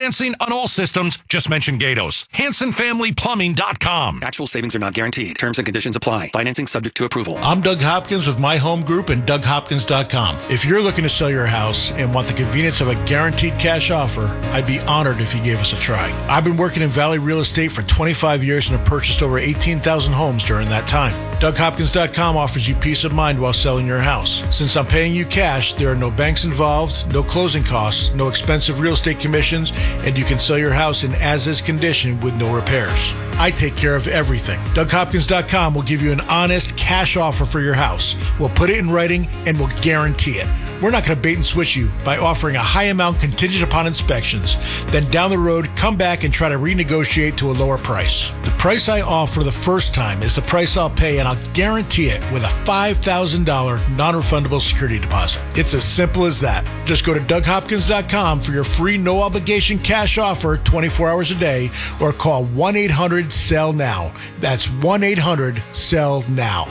financing on all systems. Just mention Gatos. HansonFamilyPlumbing.com. Actual savings are not guaranteed. Terms and conditions apply. Financing subject to approval. I'm Doug Hopkins with My Home Group and DougHopkins.com. If you're looking to sell your house and want the convenience of a guaranteed cash offer, I'd be honored if you gave us a try. I've been working in Valley Real Estate for 25 years and have purchased over 18,000 homes during that time. DougHopkins.com offers you peace of mind while selling your house. Since I'm paying you cash, there are no banks involved, no closing costs, no expensive real estate commissions, and you can sell your house in as-is condition with no repairs. I take care of everything. DougHopkins.com will give you an honest cash offer for your house. We'll put it in writing and we'll guarantee it. We're not going to bait and switch you by offering a high amount contingent upon inspections. Then down the road, come back and try to renegotiate to a lower price. The price I offer the first time is the price I'll pay, and I'll guarantee it with a $5,000 non-refundable security deposit. It's as simple as that. Just go to DougHopkins.com for your free no-obligation cash offer 24 hours a day, or call 1-800-SELL-NOW. That's 1-800-SELL-NOW.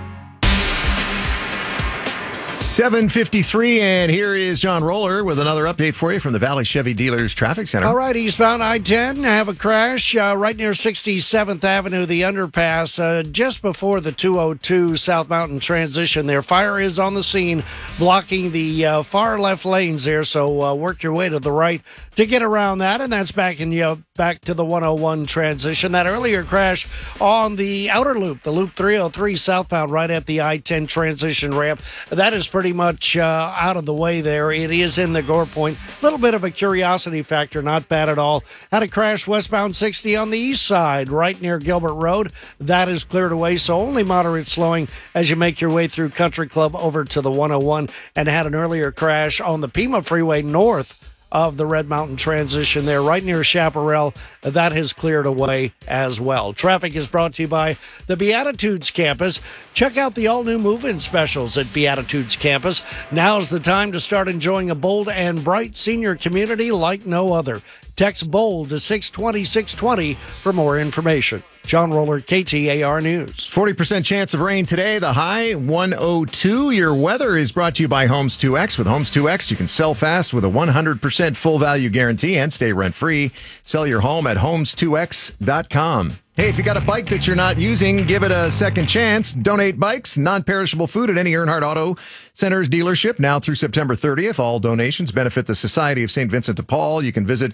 7:53, and here is John Roller with another update for you from the Valley Chevy Dealers Traffic Center. All right, eastbound I-10, have a crash right near 67th Avenue, the underpass, just before the 202 South Mountain transition there. Fire is on the scene, blocking the far left lanes there, so work your way to the right to get around that, and that's backing you back to the 101 transition. That earlier crash on the outer loop, the Loop 303 southbound, right at the I-10 transition ramp, that is pretty much out of the way there. It is in the Gore Point. A little bit of a curiosity factor, not bad at all. Had a crash westbound 60 on the east side, right near Gilbert Road. That is cleared away, so only moderate slowing as you make your way through Country Club over to the 101, and had an earlier crash on the Pima Freeway north of the Red Mountain transition there, right near Chaparral. That has cleared away as well. Traffic is brought to you by the Beatitudes Campus. Check out the all-new move-in specials at Beatitudes Campus. Now's the time to start enjoying a bold and bright senior community like no other. Text BOLD to 620-620 for more information. John Roller, KTAR News. 40% chance of rain today, the high 102. Your weather is brought to you by Homes 2X. With Homes 2X, you can sell fast with a 100% full value guarantee and stay rent-free. Sell your home at homes2x.com. Hey, if you got a bike that you're not using, give it a second chance. Donate bikes, non-perishable food at any Earnhardt Auto Center's dealership now through September 30th. All donations benefit the Society of St. Vincent de Paul. You can visit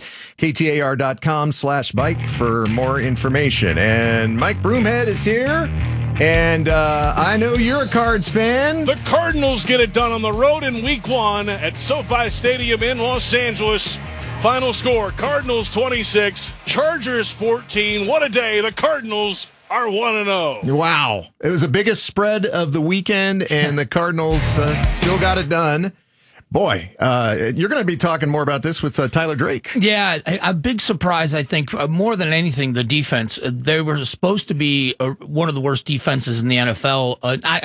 ktar.com/bike for more information. And Mike Broomhead is here. And I know you're a Cards fan. The Cardinals get it done on the road in Week 1 at SoFi Stadium in Los Angeles. Final score, Cardinals 26, Chargers 14. What a day. The Cardinals are 1-0. Wow. It was the biggest spread of the weekend, and the Cardinals still got it done. Boy, you're going to be talking more about this with Tyler Drake. Yeah, a big surprise, I think, more than anything, the defense. They were supposed to be one of the worst defenses in the NFL.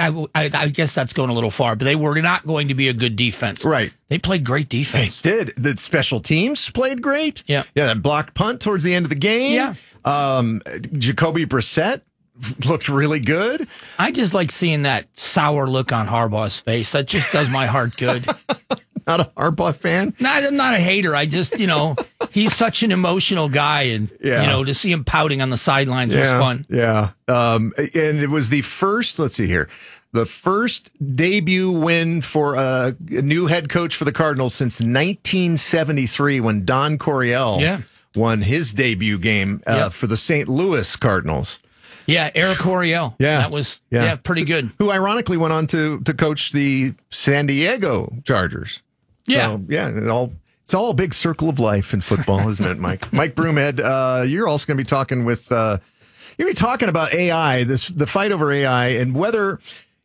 I guess that's going a little far, but they were not going to be a good defense. Right. They played great defense. They did. The special teams played great. Yeah. Yeah, that blocked punt towards the end of the game. Yeah. Jacoby Brissett looked really good. I just like seeing that sour look on Harbaugh's face. That just does my heart good. Not a Harbaugh fan? No, I'm not a hater. I just, he's such an emotional guy, and, to see him pouting on the sidelines was fun. Yeah. And it was the first, let's see here, the first debut win for a new head coach for the Cardinals since 1973 when Don Coryell won his debut game for the St. Louis Cardinals. Yeah, Eric Coryell. Yeah. That was pretty good. Who ironically went on to coach the San Diego Chargers. Yeah. So, it's all a big circle of life in football, isn't it, Mike? Mike Broomhead, you're also going to be talking with, you're going to be talking about AI, the fight over AI, and whether,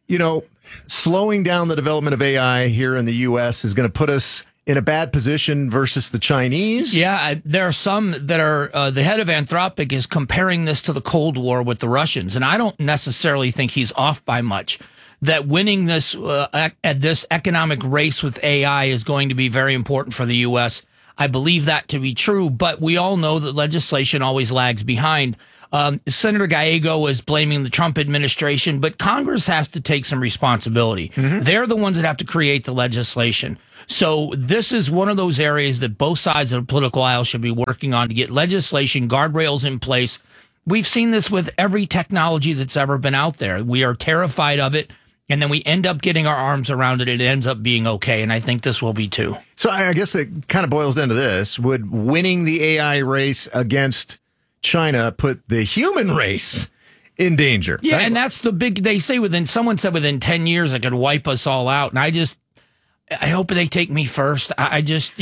slowing down the development of AI here in the U.S. is going to put us in a bad position versus the Chinese. Yeah, there are some that are, the head of Anthropic is comparing this to the Cold War with the Russians, and I don't necessarily think he's off by much. That winning this economic race with AI is going to be very important for the U.S. I believe that to be true, but we all know that legislation always lags behind. Senator Gallego is blaming the Trump administration, but Congress has to take some responsibility. They're the ones that have to create the legislation. So this is one of those areas that both sides of the political aisle should be working on to get legislation, guardrails in place. We've seen this with every technology that's ever been out there. We are terrified of it, and then we end up getting our arms around it. It ends up being okay, and I think this will be too. So I guess it kind of boils down to this. Would winning the AI race against China put the human race in danger? Yeah, and that's the big, they say someone said within 10 years it could wipe us all out. And I hope they take me first. I just,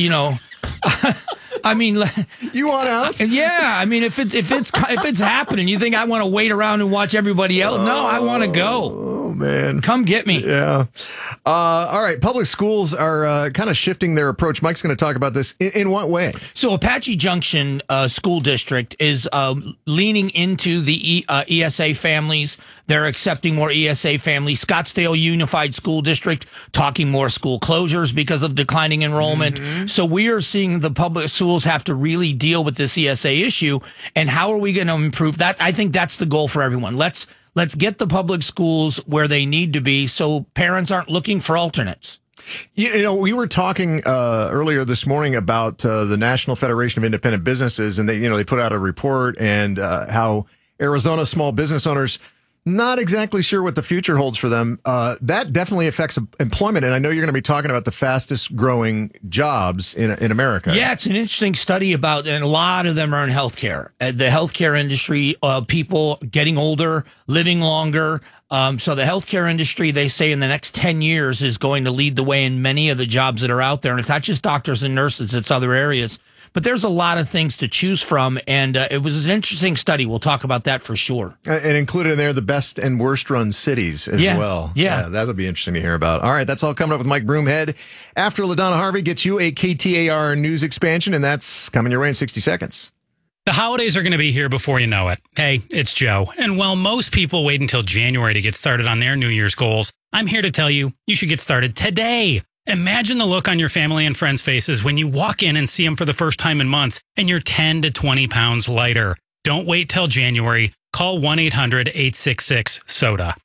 I mean, you want out? Yeah, I mean, if it's happening, you think I want to wait around and watch everybody else? No, I want to go. Oh man, come get me. Yeah. All right. Public schools are kind of shifting their approach. Mike's going to talk about this. In what way? So Apache Junction School District is leaning into the ESA families. They're accepting more ESA families. Scottsdale Unified School District talking more school closures because of declining enrollment. So we are seeing the public schools have to really deal with this ESA issue. And how are we going to improve that? I think that's the goal for everyone. Let's get the public schools where they need to be so parents aren't looking for alternates. We were talking earlier this morning about the National Federation of Independent Businesses, and they put out a report and how Arizona small business owners not exactly sure what the future holds for them. That definitely affects employment, and I know you're going to be talking about the fastest growing jobs in America. Yeah, it's an interesting study about, and a lot of them are in healthcare. The healthcare industry, people getting older, living longer. So the healthcare industry, they say in the next 10 years is going to lead the way in many of the jobs that are out there. And it's not just doctors and nurses, it's other areas. But there's a lot of things to choose from, and it was an interesting study. We'll talk about that for sure. And included in there the best and worst run cities as well. Yeah, that'll be interesting to hear about. All right, that's all coming up with Mike Broomhead. After LaDonna Harvey gets you a KTAR news expansion, and that's coming your way in 60 seconds. The holidays are going to be here before you know it. Hey, it's Joe. And while most people wait until January to get started on their New Year's goals, I'm here to tell you, you should get started today. Imagine the look on your family and friends' faces when you walk in and see them for the first time in months and you're 10 to 20 pounds lighter. Don't wait till January. Call 1-800-866-SODA.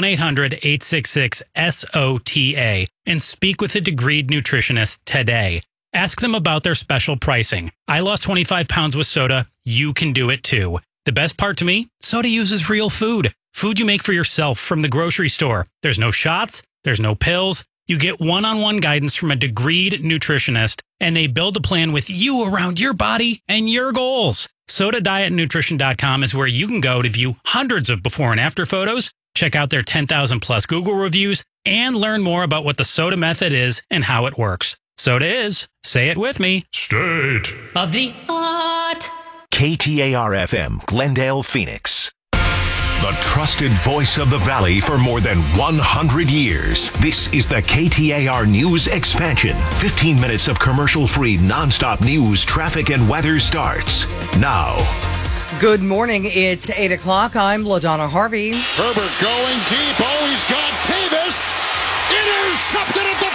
1-800-866-SOTA and speak with a Degreed nutritionist today. Ask them about their special pricing. I lost 25 pounds with Soda. You can do it too. The best part to me, Soda uses real food. Food you make for yourself from the grocery store. There's no shots. There's no pills. You get one-on-one guidance from a Degreed nutritionist, and they build a plan with you around your body and your goals. SodaDietNutrition.com is where you can go to view hundreds of before and after photos, check out their 10,000-plus Google reviews, and learn more about what the Soda method is and how it works. Soda is, say it with me, State of the art. KTAR-FM, Glendale, Phoenix. The trusted voice of the Valley for more than 100 years. This is the KTAR News Expansion. 15 minutes of commercial-free, nonstop news, traffic, and weather starts now. Good morning. It's 8 o'clock. I'm LaDonna Harvey. Herbert going deep. Oh, he's got Davis. Intercepted at the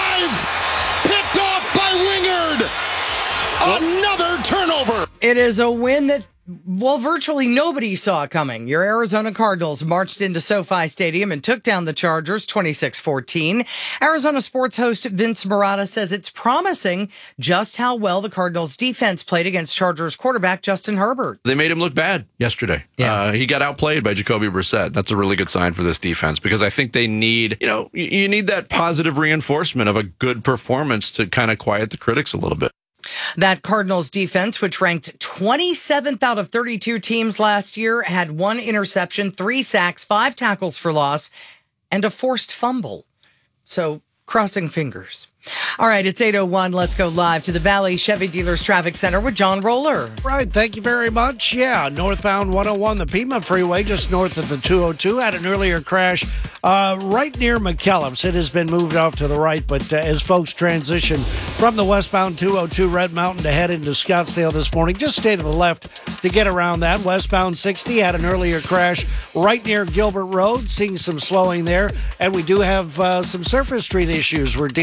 5. Picked off by Wingard. Another turnover. It is a win that, virtually nobody saw coming. Your Arizona Cardinals marched into SoFi Stadium and took down the Chargers 26-14. Arizona sports host Vince Marotta says it's promising just how well the Cardinals defense played against Chargers quarterback Justin Herbert. They made him look bad yesterday. Yeah. He got outplayed by Jacoby Brissett. That's a really good sign for this defense because I think they need, you need that positive reinforcement of a good performance to kind of quiet the critics a little bit. That Cardinals defense, which ranked 27th out of 32 teams last year, had 1 interception, 3 sacks, 5 tackles for loss, and a forced fumble. So, crossing fingers. All right, it's 8:01. Let's go live to the Valley Chevy Dealers Traffic Center with John Roller. Right, thank you very much. Yeah, northbound 101, the Pima Freeway, just north of the 202, had an earlier crash right near McKellips. It has been moved off to the right, but as folks transition from the westbound 202 Red Mountain to head into Scottsdale this morning, just stay to the left to get around that. Westbound 60 had an earlier crash right near Gilbert Road, seeing some slowing there, and we do have some Surface Street issues we're dealing with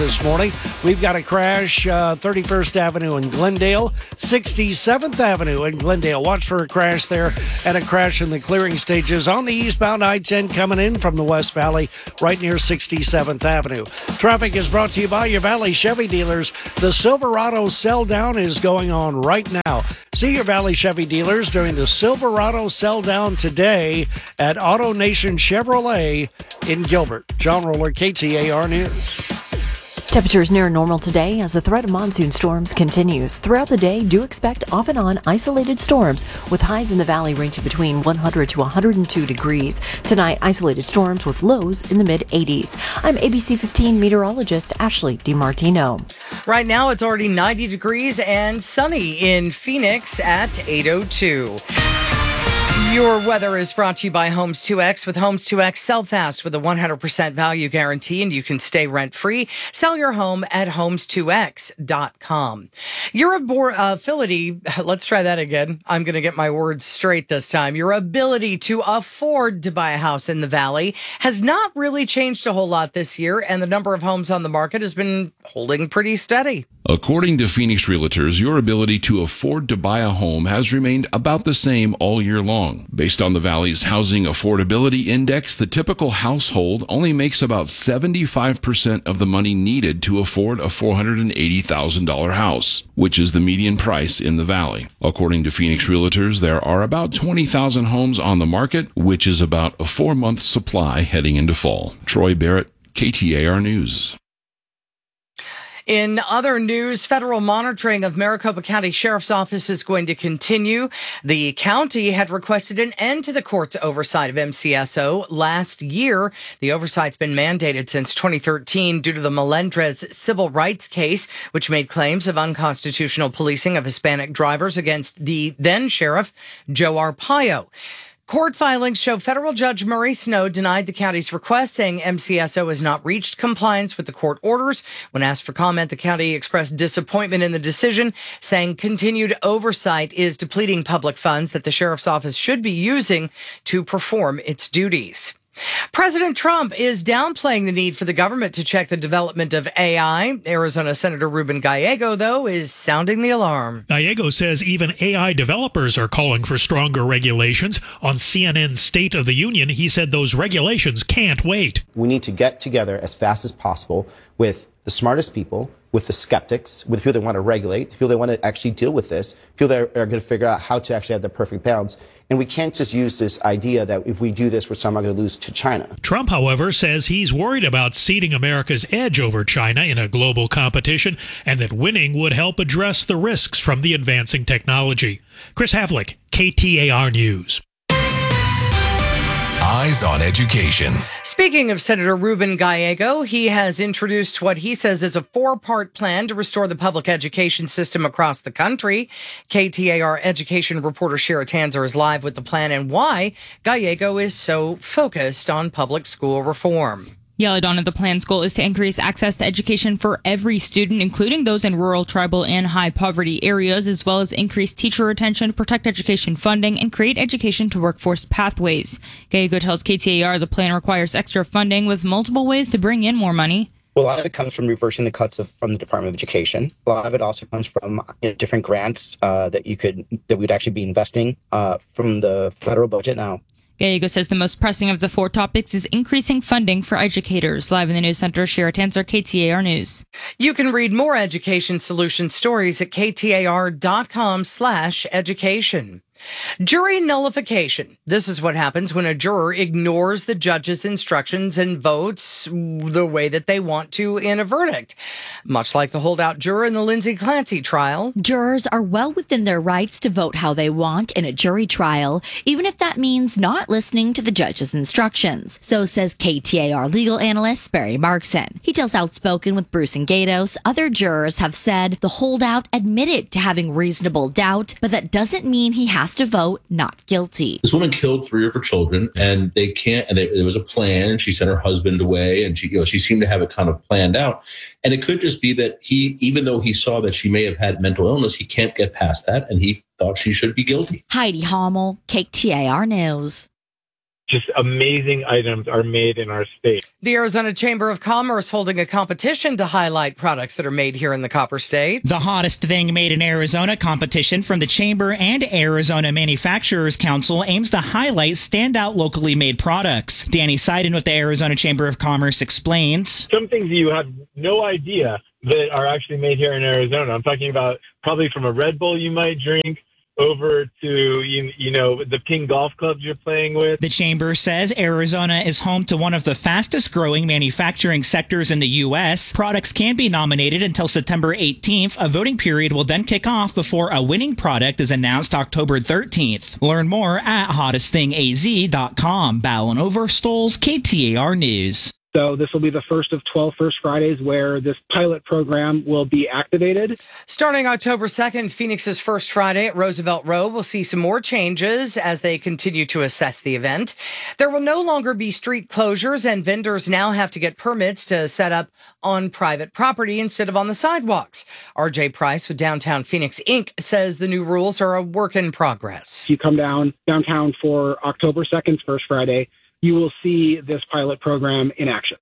this morning. We've got a crash, 31st Avenue in Glendale, 67th Avenue in Glendale. Watch for a crash there and a crash in the clearing stages on the eastbound I-10 coming in from the West Valley right near 67th Avenue. Traffic is brought to you by your Valley Chevy dealers. The Silverado sell down is going on right now. See your Valley Chevy dealers during the Silverado sell down today at Auto Nation Chevrolet in Gilbert. John Roller, KTAR News. Temperatures near normal today as the threat of monsoon storms continues. Throughout the day, do expect off and on isolated storms with highs in the valley ranging between 100 to 102 degrees. Tonight, isolated storms with lows in the mid-80s. I'm ABC 15 meteorologist Ashley DiMartino. Right now, it's already 90 degrees and sunny in Phoenix at 8:02. Your weather is brought to you by Homes 2X. With Homes 2X, sell fast with a 100% value guarantee, and you can stay rent-free. Sell your home at homes2x.com. Your ability, let's try that again. I'm going to get my words straight this time. Your ability to afford to buy a house in the Valley has not really changed a whole lot this year, and the number of homes on the market has been holding pretty steady. According to Phoenix Realtors, your ability to afford to buy a home has remained about the same all year long. Based on the Valley's Housing Affordability Index, the typical household only makes about 75% of the money needed to afford a $480,000 house, which is the median price in the Valley. According to Phoenix Realtors, there are about 20,000 homes on the market, which is about a 4-month supply heading into fall. Troy Barrett, KTAR News. In other news, federal monitoring of Maricopa County Sheriff's Office is going to continue. The county had requested an end to the court's oversight of MCSO last year. The oversight's been mandated since 2013 due to the Melendrez civil rights case, which made claims of unconstitutional policing of Hispanic drivers against the then sheriff, Joe Arpaio. Court filings show federal judge Murray Snow denied the county's request, saying MCSO has not reached compliance with the court orders. When asked for comment, the county expressed disappointment in the decision, saying continued oversight is depleting public funds that the sheriff's office should be using to perform its duties. President Trump is downplaying the need for the government to check the development of AI. Arizona Senator Ruben Gallego, though, is sounding the alarm. Gallego says even AI developers are calling for stronger regulations. On CNN's State of the Union, he said those regulations can't wait. We need to get together as fast as possible with the smartest people, with the skeptics, with people that want to regulate, the people that want to actually deal with this, people that are going to figure out how to actually have the perfect balance. And we can't just use this idea that if we do this, we're somehow going to lose to China. Trump, however, says he's worried about ceding America's edge over China in a global competition and that winning would help address the risks from the advancing technology. Chris Havlick, KTAR News. Eyes on Education. Speaking of Senator Ruben Gallego, he has introduced what he says is a 4-part plan to restore the public education system across the country. KTAR education reporter Shira Tanzer is live with the plan and why Gallego is so focused on public school reform. Yeah, LaDonna, the plan's goal is to increase access to education for every student, including those in rural, tribal, and high poverty areas, as well as increase teacher retention, protect education funding, and create education to workforce pathways. Gallego tells KTAR the plan requires extra funding with multiple ways to bring in more money. Well, a lot of it comes from reversing the cuts from the Department of Education. A lot of it also comes from different grants that we'd actually be investing from the federal budget now. Gallego says the most pressing of the 4 topics is increasing funding for educators. Live in the News Center, Shira Tanzer, KTAR News. You can read more education solution stories at ktar.com/education. Jury nullification. This is what happens when a juror ignores the judge's instructions and votes the way that they want to in a verdict. Much like the holdout juror in the Lindsay Clancy trial. Jurors are well within their rights to vote how they want in a jury trial, even if that means not listening to the judge's instructions. So says KTAR legal analyst Barry Markson. He tells Outspoken with Bruce and Gatos, other jurors have said the holdout admitted to having reasonable doubt, but that doesn't mean he has to vote not guilty. This woman killed 3 of her children, and there was a plan, and she sent her husband away, and she seemed to have it kind of planned out. And it could just be that even though he saw that she may have had mental illness, he can't get past that, and he thought she should be guilty. Heidi Hommel, KTAR News. just amazing items are made in our state. The Arizona Chamber of Commerce holding a competition to highlight products that are made here in the Copper State. The hottest thing made in Arizona competition from the Chamber and Arizona Manufacturers Council aims to highlight standout locally made products. Danny Seiden with the Arizona Chamber of Commerce explains. Some things you have no idea that are actually made here in Arizona. I'm talking about probably from a Red Bull you might drink over to, you know, the ping golf clubs you're playing with. The Chamber says Arizona is home to one of the fastest growing manufacturing sectors in the U.S. Products can be nominated until September 18th. A voting period will then kick off before a winning product is announced October 13th. Learn more at hottestthingaZ.com. Ballin over Stoles, KTAR News. So this will be the first of 12 First Fridays where this pilot program will be activated. Starting October 2nd, Phoenix's First Friday at Roosevelt Row will see some more changes as they continue to assess the event. There will no longer be street closures, and vendors now have to get permits to set up on private property instead of on the sidewalks. RJ Price with Downtown Phoenix Inc. says the new rules are a work in progress. If you come downtown for October 2nd's First Friday, you will see this pilot program in action.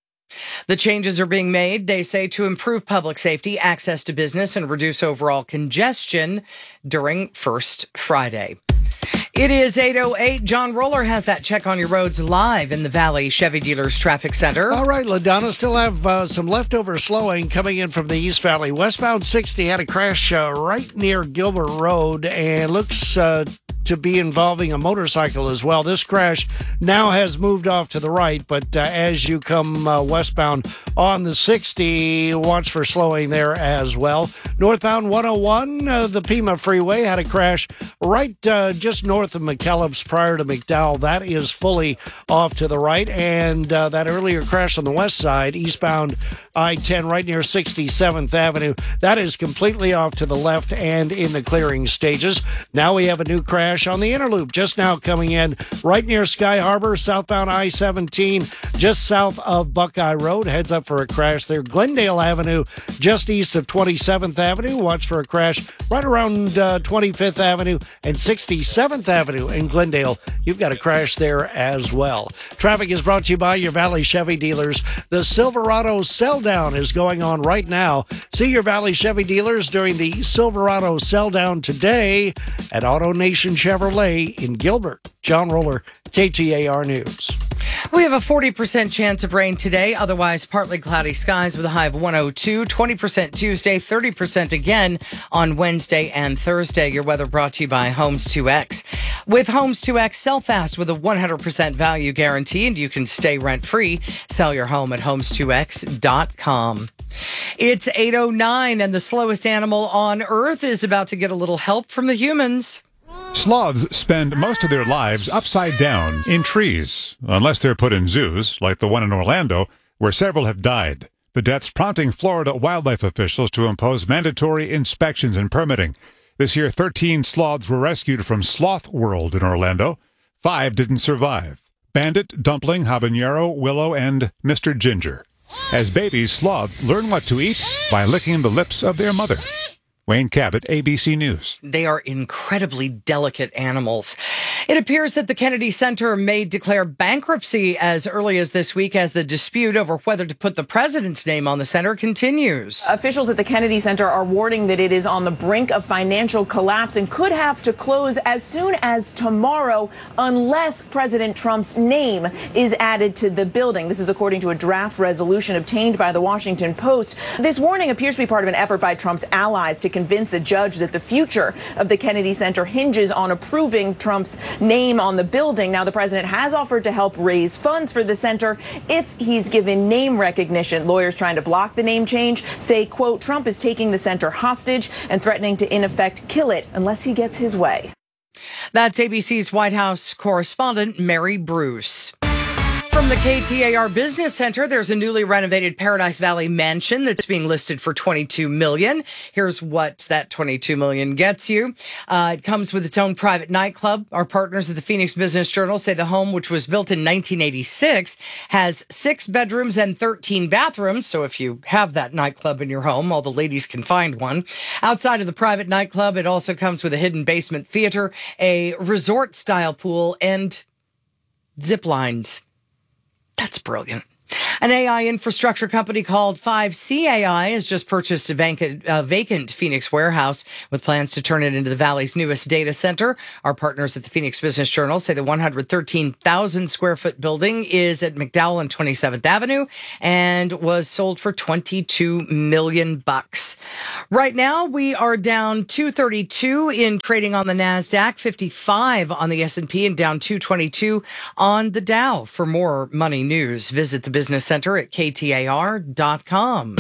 The changes are being made, they say, to improve public safety, access to business, and reduce overall congestion during First Friday. It is 8:08. John Roller has that check on your roads live in the Valley Chevy Dealers Traffic Center. All right, LaDonna, still have some leftover slowing coming in from the East Valley. Westbound 60 had a crash right near Gilbert Road and looks to be involving a motorcycle as well. This crash now has moved off to the right, but as you come westbound on the 60, watch for slowing there as well. Northbound 101, the Pima Freeway had a crash right just north of McKellips prior to McDowell. That is fully off to the right. And that earlier crash on the west side, eastbound I-10 right near 67th Avenue, that is completely off to the left and in the clearing stages. Now we have a new crash on the inner loop just now coming in right near Sky Harbor, southbound I-17, just south of Buckeye Road. Heads up for a crash there. Glendale Avenue, just east of 27th Avenue. Watch for a crash right around 25th Avenue and 67th Avenue in Glendale. You've got a crash there as well. Traffic is brought to you by your Valley Chevy dealers. The Silverado Sell Down is going on right now. See your Valley Chevy dealers during the Silverado Sell Down today at Auto Nation Chevrolet in Gilbert. John Roller, KTAR News. We have a 40% chance of rain today, otherwise partly cloudy skies with a high of 102, 20% Tuesday, 30% again on Wednesday and Thursday. Your weather brought to you by Homes 2X. With Homes 2X, sell fast with a 100% value guarantee, and you can stay rent-free. Sell your home at homes2x.com. It's 8:09, and the slowest animal on Earth is about to get a little help from the humans. Sloths spend most of their lives upside down in trees, unless they're put in zoos, like the one in Orlando, where several have died. The deaths prompting Florida wildlife officials to impose mandatory inspections and permitting. This year, 13 sloths were rescued from Sloth World in Orlando. 5 didn't survive. Bandit, Dumpling, Habanero, Willow, and Mr. Ginger. As babies, sloths learn what to eat by licking the lips of their mother. Wayne Cabot, ABC News. They are incredibly delicate animals. It appears that the Kennedy Center may declare bankruptcy as early as this week as the dispute over whether to put the president's name on the center continues. Officials at the Kennedy Center are warning that it is on the brink of financial collapse and could have to close as soon as tomorrow unless President Trump's name is added to the building. This is according to a draft resolution obtained by the Washington Post. This warning appears to be part of an effort by Trump's allies to convince a judge that the future of the Kennedy Center hinges on approving Trump's name on the building. Now, the president has offered to help raise funds for the center if he's given name recognition. Lawyers trying to block the name change say, quote, Trump is taking the center hostage and threatening to, in effect, kill it unless he gets his way. That's ABC's White House correspondent, Mary Bruce. From the KTAR Business Center, there's a newly renovated Paradise Valley mansion that's being listed for $22 million. Here's what that $22 million gets you. It comes with its own private nightclub. Our partners at the Phoenix Business Journal say the home, which was built in 1986, has 6 bedrooms and 13 bathrooms. So if you have that nightclub in your home, all the ladies can find one. Outside of the private nightclub, it also comes with a hidden basement theater, a resort-style pool, and zip-lined. That's brilliant. An AI infrastructure company called 5CAI has just purchased a vacant Phoenix warehouse with plans to turn it into the Valley's newest data center. Our partners at the Phoenix Business Journal say the 113,000 square foot building is at McDowell and 27th Avenue and was sold for $22 million. Right now, we are down 232 in trading on the NASDAQ, 55 on the S&P, and down 222 on the Dow. For more money news, visit the Business Center at KTAR.com.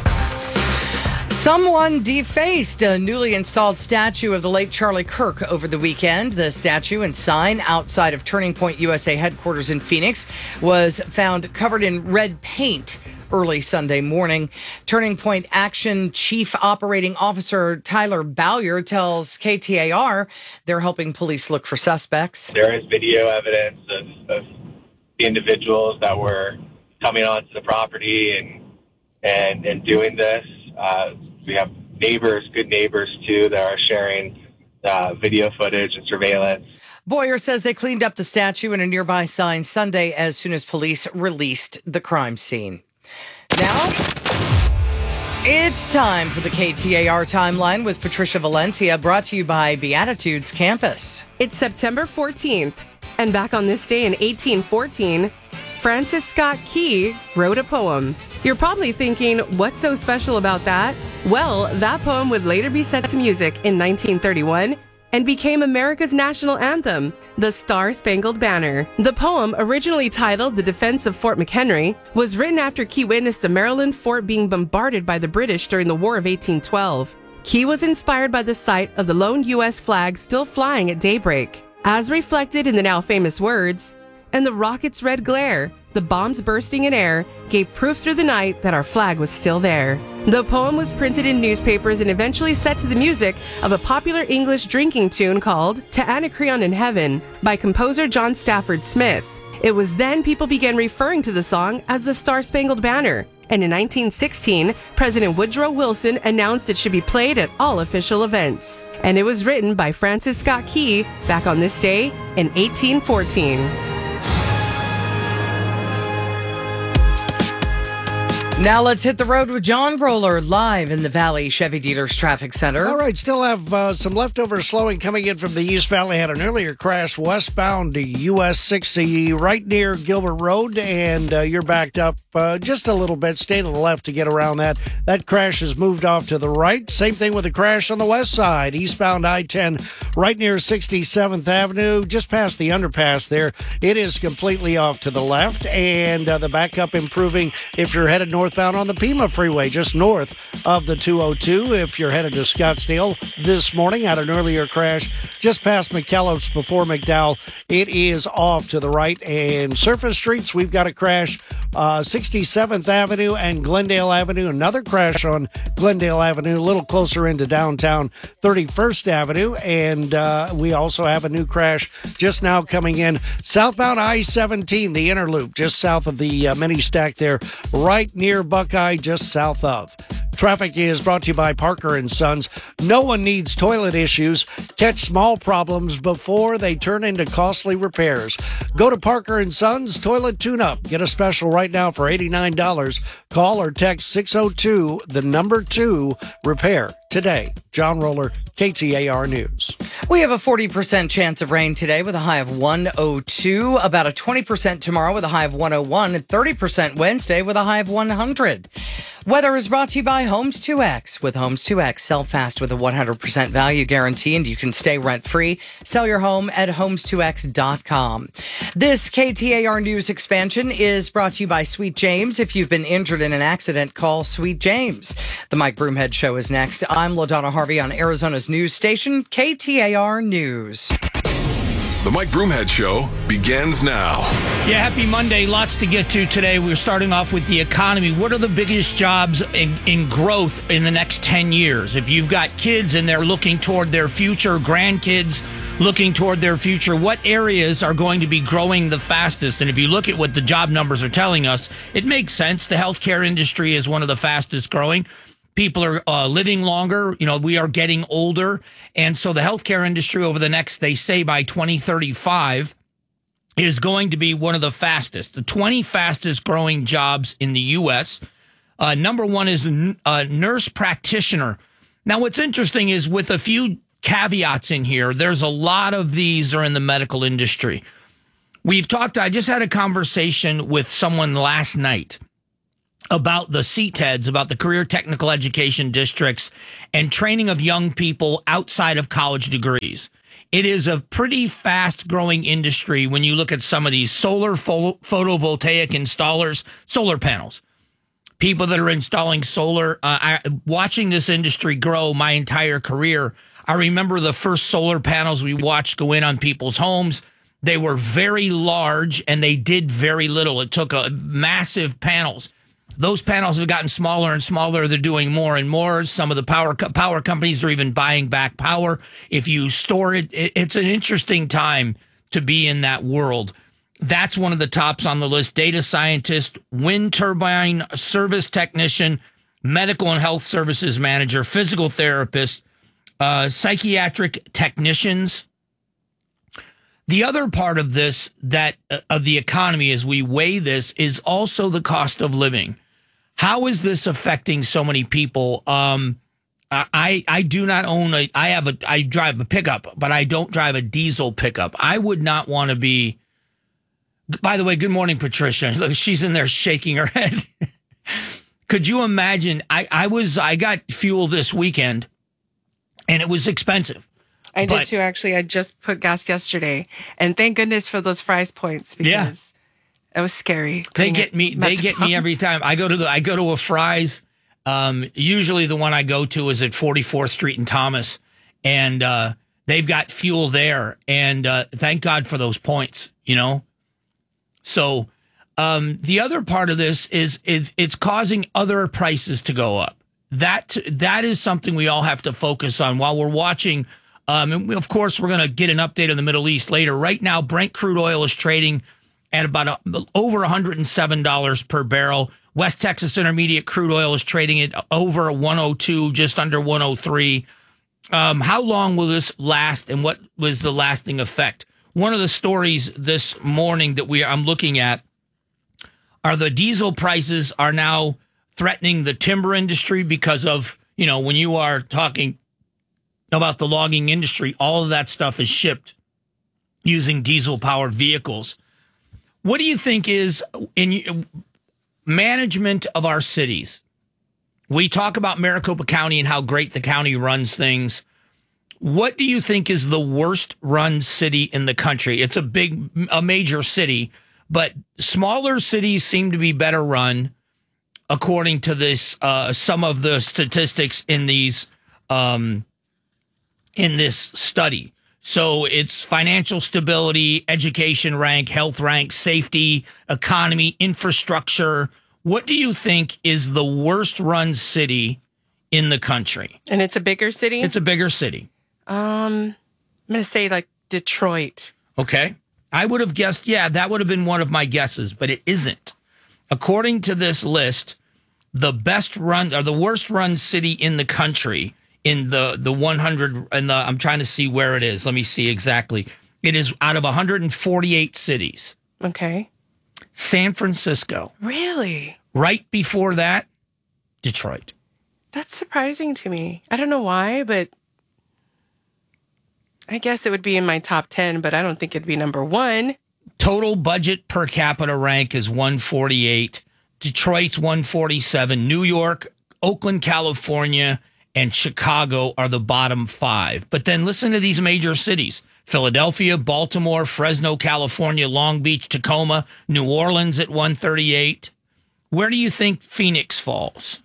Someone defaced a newly installed statue of the late Charlie Kirk over the weekend. The statue and sign outside of Turning Point USA headquarters in Phoenix was found covered in red paint early Sunday morning. Turning Point Action Chief Operating Officer Tyler Bowyer tells KTAR they're helping police look for suspects. There is video evidence of the individuals that were coming onto the property and doing this. We have good neighbors too, that are sharing video footage and surveillance. Bowyer says they cleaned up the statue and a nearby sign Sunday as soon as police released the crime scene. Now, it's time for the KTAR Timeline with Patricia Valencia, brought to you by Beatitudes Campus. It's September 14th, and back on this day in 1814, Francis Scott Key wrote a poem. You're probably thinking, what's so special about that? Well, that poem would later be set to music in 1931 and became America's national anthem, the Star-Spangled Banner. The poem, originally titled The Defense of Fort McHenry, was written after Key witnessed a Maryland fort being bombarded by the British during the War of 1812. Key was inspired by the sight of the lone U.S. flag still flying at daybreak, as reflected in the now famous words, "And the rocket's red glare, the bombs bursting in air, gave proof through the night that our flag was still there." The poem was printed in newspapers and eventually set to the music of a popular English drinking tune called To Anacreon in Heaven by composer John Stafford Smith. It was then people began referring to the song as the Star-Spangled Banner. And in 1916, President Woodrow Wilson announced it should be played at all official events. And it was written by Francis Scott Key back on this day in 1814. Now let's hit the road with John Roller live in the Valley Chevy Dealers Traffic Center. All right, still have some leftover slowing coming in from the East Valley. Had an earlier crash westbound to US 60 right near Gilbert Road, and you're backed up just a little bit. Stay to the left to get around that. That crash has moved off to the right. Same thing with the crash on the west side, eastbound I-10 right near 67th Avenue, just past the underpass there. It is completely off to the left, and the backup improving if you're headed northbound on the Pima Freeway, just north of the 202. If you're headed to Scottsdale this morning, had an earlier crash just past McKellips before McDowell. It is off to the right. And surface streets, we've got a crash 67th Avenue and Glendale Avenue. Another crash on Glendale Avenue, a little closer into downtown 31st Avenue. And we also have a new crash just now coming in southbound I-17, the inner loop, just south of the mini stack there, right near Buckeye, just south of. Traffic is brought to you by Parker & Sons. No one needs toilet issues. Catch small problems before they turn into costly repairs. Go to Parker & Sons Toilet Tune-Up. Get a special right now for $89. Call or text 602-2 repair today. John Roller, KTAR News. We have a 40% chance of rain today with a high of 102, about a 20% tomorrow with a high of 101, and 30% Wednesday with a high of 100. Weather is brought to you by Homes 2X. With Homes 2X, sell fast with a 100% value guarantee, and you can stay rent-free. Sell your home at homes2x.com. This KTAR News expansion is brought to you by Sweet James. If you've been injured in an accident, call Sweet James. The Mike Broomhead Show is next. I'm LaDonna Harvey on Arizona's news station, KTAR News. The Mike Broomhead Show begins now. Yeah, happy Monday. Lots to get to today. We're starting off with the economy. What are the biggest jobs in growth in the next 10 years? If you've got kids and they're looking toward their future, grandkids looking toward their future, what areas are going to be growing the fastest? And if you look at what the job numbers are telling us, it makes sense. The healthcare industry is one of the fastest growing. People are living longer. You know, we are getting older. And so the healthcare industry over the next, they say by 2035, is going to be one of the 20 fastest growing jobs in the U.S. Number one is nurse practitioner. Now, what's interesting is with a few caveats in here, there's a lot of these are in the medical industry. I just had a conversation with someone last night about the CTEDs, about the career technical education districts and training of young people outside of college degrees. It is a pretty fast growing industry when you look at some of these solar photovoltaic installers, solar panels, people that are installing solar. Watching this industry grow my entire career, I remember the first solar panels we watched go in on people's homes. They were very large and they did very little. It took massive panels. Those panels have gotten smaller and smaller. They're doing more and more. Some of the power companies are even buying back power. If you store it, it's an interesting time to be in that world. That's one of the tops on the list. Data scientist, wind turbine service technician, medical and health services manager, physical therapist, psychiatric technicians. The other part of this, of the economy as we weigh this, is also the cost of living. How is this affecting so many people? I do not own I drive a pickup, but I don't drive a diesel pickup. I would not want to be. By the way, good morning, Patricia. Look, she's in there shaking her head. Could you imagine? I got fuel this weekend, and it was expensive. I did too, actually. I just put gas yesterday, and thank goodness for those Fry's points because it was scary. They get me every time. I go to a Fry's. Usually the one I go to is at 44th Street in Thomas, and they've got fuel there. And thank God for those points, you know. So the other part of this is it's causing other prices to go up. That is something we all have to focus on while we're watching. And of course, we're going to get an update on the Middle East later. Right now, Brent crude oil is trading at about over $107 per barrel. West Texas Intermediate crude oil is trading at over 102, just under 103. How long will this last, and what was the lasting effect? One of the stories this morning that I'm looking at are the diesel prices are now threatening the timber industry because of, when you are talking about the logging industry, all of that stuff is shipped using diesel-powered vehicles. What do you think is in management of our cities? We talk about Maricopa County and how great the county runs things. What do you think is the worst run city in the country? It's a major city, but smaller cities seem to be better run, according to this. Some of the statistics in these in this study. So it's financial stability, education rank, health rank, safety, economy, infrastructure. What do you think is the worst run city in the country? And it's a bigger city? It's a bigger city. I'm going to say like Detroit. Okay. I would have guessed, that would have been one of my guesses, but it isn't. According to this list, the best run or the worst run city in the country in the 100, and I'm trying to see where it is. Let me see exactly. It is out of 148 cities. Okay. San Francisco. Really? Right before that, Detroit. That's surprising to me. I don't know why, but I guess it would be in my top 10, but I don't think it'd be number one. Total budget per capita rank is 148. Detroit's 147. New York, Oakland, California, and Chicago are the bottom 5. But then listen to these major cities: Philadelphia, Baltimore, Fresno, California, Long Beach, Tacoma, New Orleans at 138. Where do you think Phoenix falls?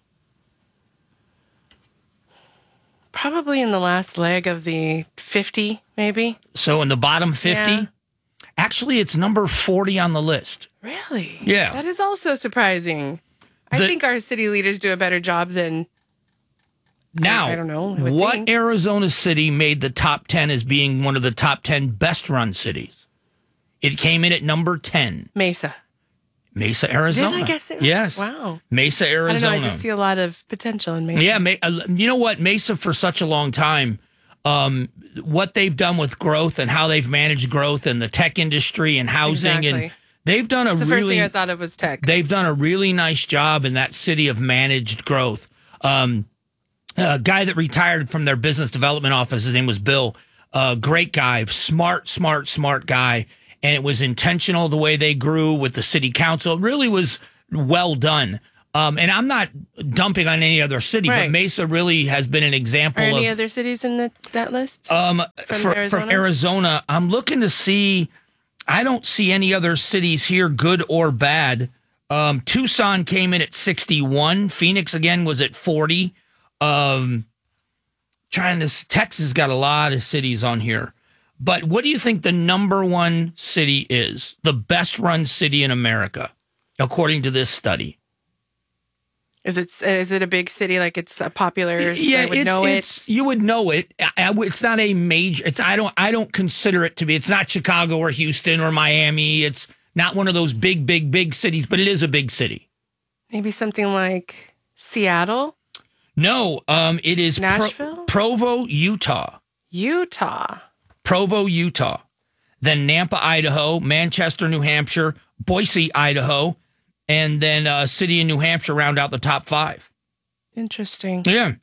Probably in the last leg of the 50, maybe. So in the bottom 50? Yeah. Actually, it's number 40 on the list. Really? Yeah. That is also surprising. I think our city leaders do a better job than... Now, I don't know. What Arizona city made the top 10 as being one of the top 10 best run cities? It came in at number 10. Mesa, Arizona. Did I guess it? Yes. Wow. Mesa, Arizona. I don't know. I just see a lot of potential in Mesa. Yeah. You know what? Mesa for such a long time, what they've done with growth and how they've managed growth in the tech industry and housing. Exactly. And they've done That's the first thing I thought of was tech. They've done a really nice job in that city of managed growth. A guy that retired from their business development office, his name was Bill. Great guy, smart guy. And it was intentional the way they grew with the city council. It really was well done. And I'm not dumping on any other city, but Mesa really has been an example Are of... any other cities in that list? From Arizona, I'm looking to see... I don't see any other cities here, good or bad. Tucson came in at 61. Phoenix, again, was at 40. Texas got a lot of cities on here. But what do you think the number one city is? The best run city in America, according to this study? Is it a big city? Like it's a popular? Yeah, you would know it. It's not a major. I don't consider it to be. It's not Chicago or Houston or Miami. It's not one of those big cities, but it is a big city. Maybe something like Seattle. No, it is Nashville, Provo, Utah. Provo, Utah. Then Nampa, Idaho. Manchester, New Hampshire. Boise, Idaho. And then a city in New Hampshire round out the top 5. Interesting. Yeah.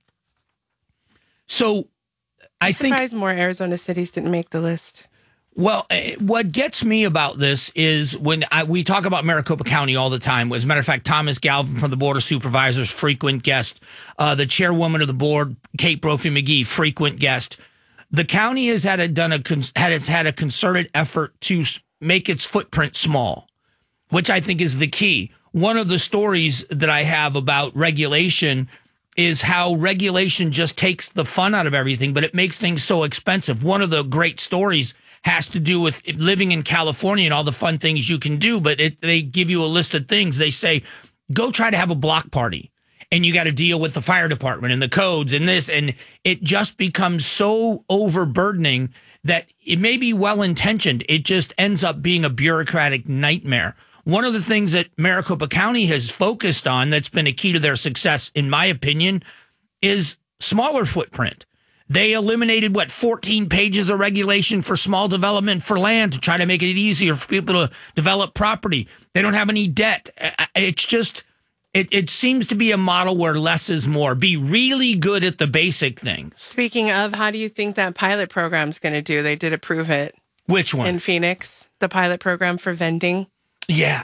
So I'm surprised more Arizona cities didn't make the list. Well, what gets me about this is when we talk about Maricopa County all the time. As a matter of fact, Thomas Galvin from the Board of Supervisors, frequent guest. The chairwoman of the board, Kate Brophy McGee, frequent guest. The county has had a concerted effort to make its footprint small, which I think is the key. One of the stories that I have about regulation is how regulation just takes the fun out of everything, but it makes things so expensive. One of the great stories has to do with living in California and all the fun things you can do, but they give you a list of things. They say, go try to have a block party, and you got to deal with the fire department and the codes and this, and it just becomes so overburdening that it may be well-intentioned. It just ends up being a bureaucratic nightmare. One of the things that Maricopa County has focused on that's been a key to their success, in my opinion, is smaller footprint. They eliminated, 14 pages of regulation for small development for land to try to make it easier for people to develop property. They don't have any debt. It's just, it seems to be a model where less is more. Be really good at the basic things. Speaking of, how do you think that pilot program's going to do? They did approve it. Which one? In Phoenix, the pilot program for vending. Yeah,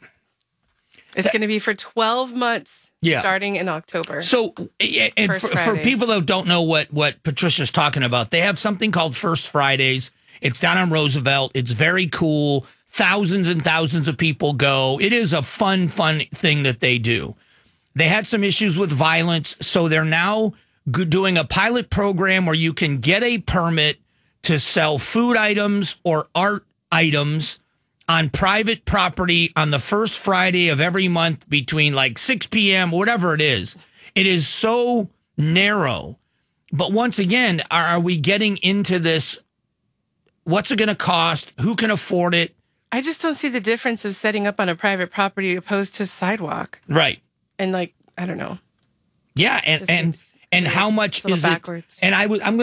It's going to be for 12 months, starting in October. So, and for people that don't know what Patricia's talking about, they have something called First Fridays. It's down on Roosevelt. It's very cool. Thousands and thousands of people go. It is a fun thing that they do. They had some issues with violence, so they're now doing a pilot program where you can get a permit to sell food items or art items on private property on the first Friday of every month between 6 p.m., whatever it is. It is so narrow. But once again, are we getting into this? What's it going to cost? Who can afford it? I just don't see the difference of setting up on a private property opposed to sidewalk. Right. And I don't know. Yeah, and how much is backwards. It? And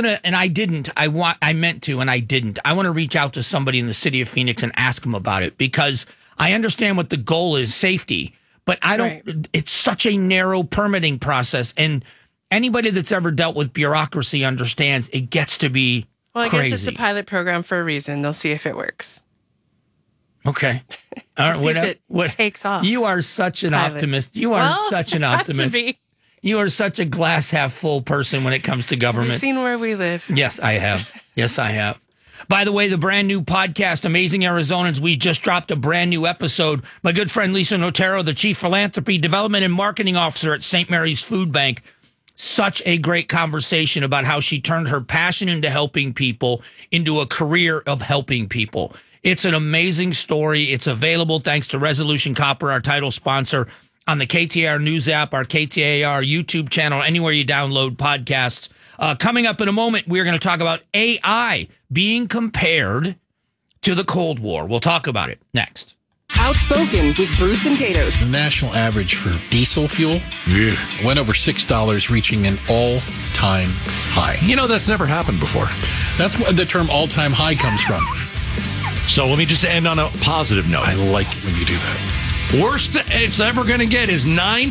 I meant to, and I didn't. I want to reach out to somebody in the city of Phoenix and ask them about it, because I understand what the goal is, safety, but I don't. Right. It's such a narrow permitting process, and anybody that's ever dealt with bureaucracy understands it gets to be Well, I crazy. guess it's a pilot program for a reason. They'll see if it works. Okay. All right. See if it takes off. You are such an optimist. You are such an optimist. You are such a glass half full person when it comes to government. Have you seen where we live? Yes, I have. Yes, I have. By the way, the brand new podcast, Amazing Arizonans, we just dropped a brand new episode. My good friend Lisa Notero, the Chief Philanthropy, Development, and Marketing Officer at St. Mary's Food Bank. Such a great conversation about how she turned her passion into helping people into a career of helping people. It's an amazing story. It's available thanks to Resolution Copper, our title sponsor, on the KTAR News app, our KTAR YouTube channel, anywhere you download podcasts. Coming up in a moment, we're going to talk about AI being compared to the Cold War. We'll talk about it next. Outspoken with Bruce and Gatos. The national average for diesel fuel went over $6, reaching an all-time high. You know, that's never happened before. That's where the term all-time high comes from. So let me just end on a positive note. I like it when you do that. Worst it's ever going to get is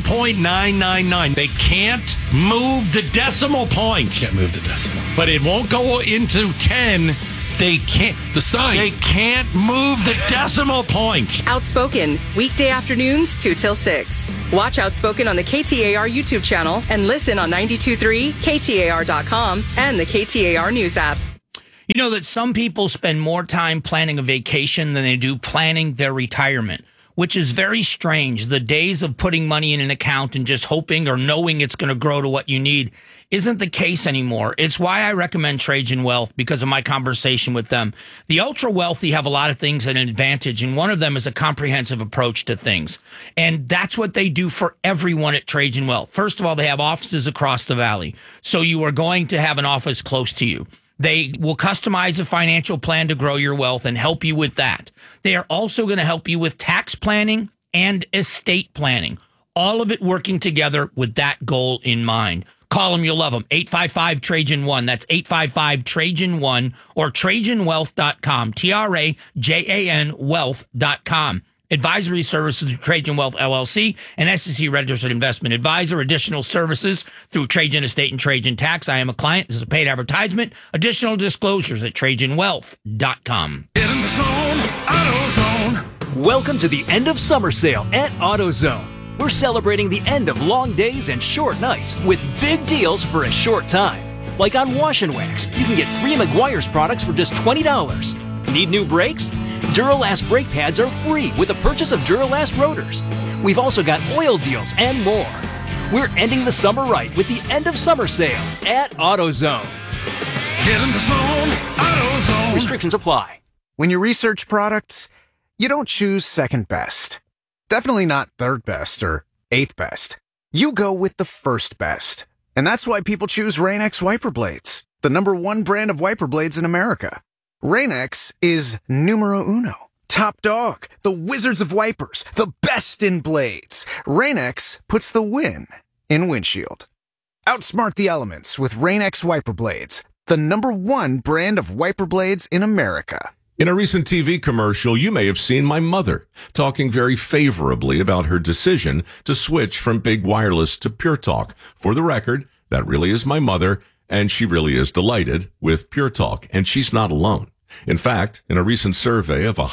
9.999. They can't move the decimal point. Can't move the decimal. But it won't go into 10. They can't. The sign. They can't move the decimal point. Outspoken, weekday afternoons 2 till 6. Watch Outspoken on the KTAR YouTube channel and listen on 92.3, KTAR.com, and the KTAR News app. You know that some people spend more time planning a vacation than they do planning their retirement, which is very strange. The days of putting money in an account and just hoping or knowing it's going to grow to what you need isn't the case anymore. It's why I recommend Trajan Wealth, because of my conversation with them. The ultra wealthy have a lot of things at an advantage, and one of them is a comprehensive approach to things. And that's what they do for everyone at Trajan Wealth. First of all, they have offices across the valley, so you are going to have an office close to you. They will customize a financial plan to grow your wealth and help you with that. They are also going to help you with tax planning and estate planning, all of it working together with that goal in mind. Call them, you'll love them. 855-TRAJAN-1. That's 855-TRAJAN-1 or TrajanWealth.com. TRAJAN Wealth.com. Advisory services through Trajan Wealth LLC, an SEC registered investment advisor. Additional services through Trajan Estate and Trajan Tax. I am a client. This is a paid advertisement. Additional disclosures at TrajanWealth.com. Get in the zone, AutoZone. Welcome to the end of summer sale at AutoZone. We're celebrating the end of long days and short nights with big deals for a short time. Like on Wash and Wax, you can get 3 Meguiar's products for just $20. Need new brakes? Duralast brake pads are free with the purchase of Duralast rotors. We've also got oil deals and more. We're ending the summer right with the end of summer sale at AutoZone. Get in the zone, AutoZone. Restrictions apply. When you research products, you don't choose second best. Definitely not third best or eighth best. You go with the first best. And that's why people choose Rain-X wiper blades, the #1 brand of wiper blades in America. Rain-X is numero uno. Top dog, the wizards of wipers, the best in blades. Rain-X puts the win in windshield. Outsmart the elements with Rain-X wiper blades, the #1 brand of wiper blades in America. In a recent TV commercial, you may have seen my mother talking very favorably about her decision to switch from Big Wireless to Pure Talk. For the record, that really is my mother, and she really is delighted with Pure Talk, and she's not alone. In fact, in a recent survey of